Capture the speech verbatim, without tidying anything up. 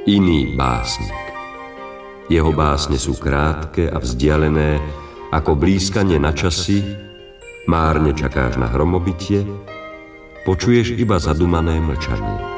iný básnik. Jeho básne sú krátke a vzdialené, ako blízkanie na časy, márne čakáš na hromobitie, počuješ iba zadumané mlčanie.